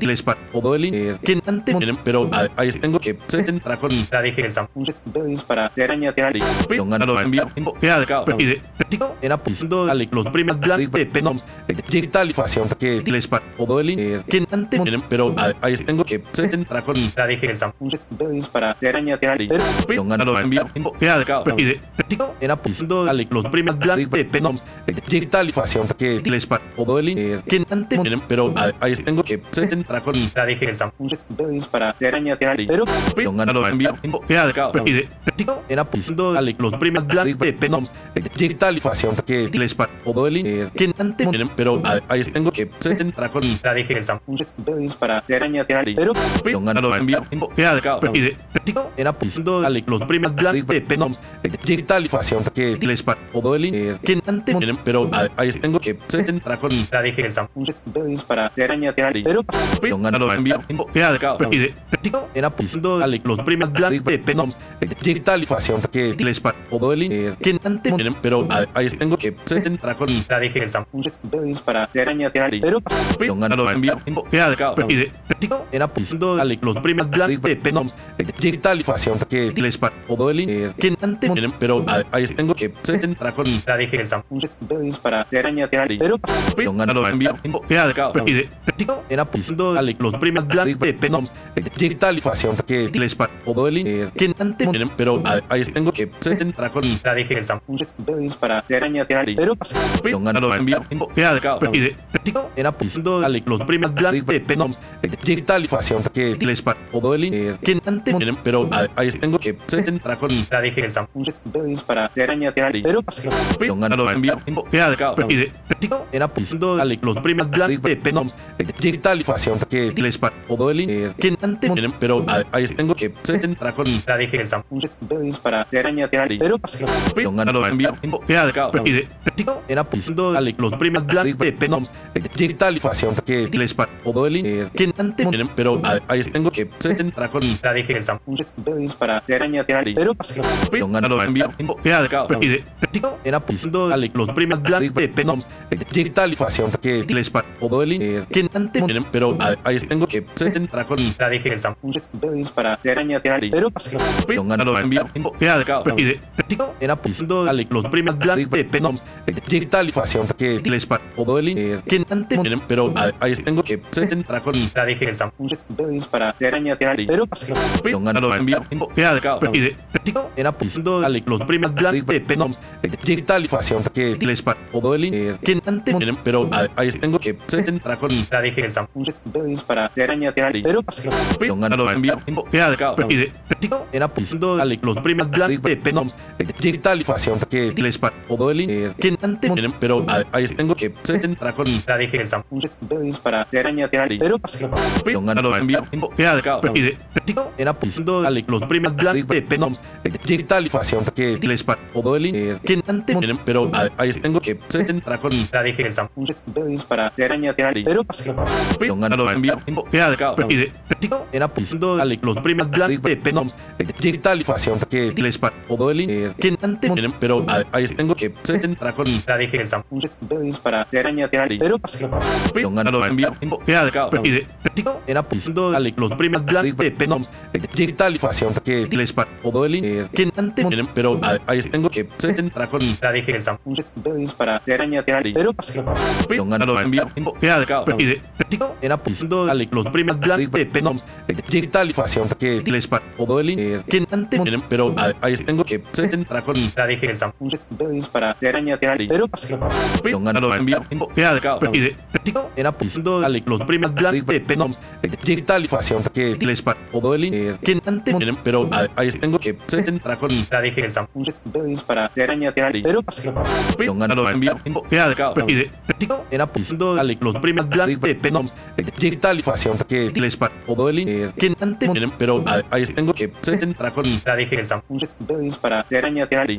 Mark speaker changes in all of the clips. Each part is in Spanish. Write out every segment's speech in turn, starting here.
Speaker 1: les para todo el que antes pero ahí tengo que se centra con la de que el tampón para hacer añadir pero ganado envío que ha dejado y era posible darle los primeros blancos de penom digital y fácil que les para todo el que antes pero ahí tengo que se centra con la de que el tampón para hacer añadir pero ganado envío que ha dejado y era posible darle los primeros blancos de penom digital y fácil que les para todo el que antes pero ahí tengo que se centra con la de que el tampón para hacer añadir pero ganado envío que ha dejado y era posible darle los primeros blancos de penom digital y fácil que les para todo el que antes pero ahí tengo que se centra con la de que el tampón para hacer añadir pero ganado envío que ha dejado y era posible darle los primeros blancos de penom digital y fácil que les para todo el que antes pero ahí tengo que se centra con la de que el tampón para hacer añadir pero ganado envío que ha dejado y era posible darle los primeros blancos de penom digital y fácil que les para todo el que antes pero ahí tengo que se centra con la de que el tampón para hacer añadir pero ganado envío que ha dejado y era posible darle los primeros blancos de penom digital y fácil que les para todo el que antes pero ahí tengo que se centra con la de que el tampón para hacer añadir pero ganado envío que ha dejado y era posible darle los primeros blancos de penom digital y fácil que les para todo el que antes pero ahí tengo que se centra con la de que el tampón para hacer añadir pero ganado envío que ha dejado y era posible darle los primeros blancos de penom digital y fácil que les para todo el que antes pero ahí tengo que se centra con la de que el tampón para hacer añadir pero ganado envío que ha dejado y era posible darle los primeros blancos de penom digital y fácil que les para todo el que antes pero ahí tengo que se centra con la de que el tampón para hacer añadir pero ganado envío que ha dejado y era posible darle los primeros blancos de penom digital y fácil que les para todo el que antes pero ahí tengo que se centra con la de que el tampón para hacer añadir pero ganado envío que ha dejado y era posible darle los primeros blancos de penom digital y fácil que les para todo el que antes pero ahí tengo que se centra con la de que el tampón para hacer añadir pero ganado envío que ha dejado y era posible darle los primeros blancos de penom digital y fácil que les para todo el que antes pero ahí tengo que se centra con la de que el tampón para hacer añadir pero ganado envío que ha dejado y era posible darle los primeros blancos de penom digital y fácil que les para todo el que antes pero ahí tengo que se centra con la de que el tampón para hacer añadir pero ganado envío que ha dejado y era posible darle los primeros blancos de penom digital y fácil que les para todo el que antes pero ahí tengo que se centra con la de que el tampón para hacer añadir pero ganado envío que ha dejado y era posible darle los primeros blancos de penom digital y fácil que les para todo el que antes pero ahí tengo que se centra con la de que el tampón para hacer añadir pero ganado envío que ha dejado y era posible darle los primeros blancos de penom digital y fácil que les para todo el que antes pero ahí tengo que se centra con la de que el tampón para hacer añadir pero ganado envío que ha dejado y era posible darle los primeros blancos de penom digital y fácil que les para todo el que antes pero ahí tengo que se centra con la de que el tampón para hacer añadir pero ganado envío que ha dejado y era posible darle los primeros blancos de penom digital y fácil que les para todo el que antes pero ahí tengo que se centra con la de que el tampón para hacer añadir pero ganado envío que ha dejado y era posible darle los primeros blancos de penom digital y fácil que les para todo el que antes pero ahí tengo que se centra con la de que el tampón para hacer añadir pero ganado envío que ha dejado y era posible darle los primeros blancos de penom digital y fácil que les para todo el que antes pero ahí tengo que se centra con la de que el tampón para hacer añadir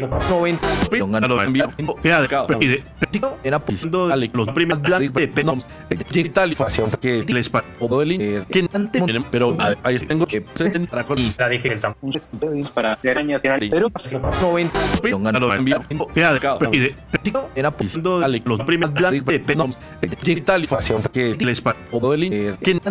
Speaker 1: pero ganado envío que ha dejado y era posible darle los primeros blancos de penom digital y fácil que les para todo el que antes pero ahí tengo que se centra con la de que el tampón para hacer añadir pero ganado envío que ha dejado y era posible darle los primeros blancos de penom digital y fácil que les para todo el que